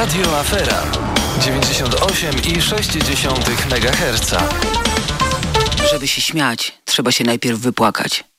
Radio Afera 98,6 MHz. Żeby się śmiać, trzeba się najpierw wypłakać.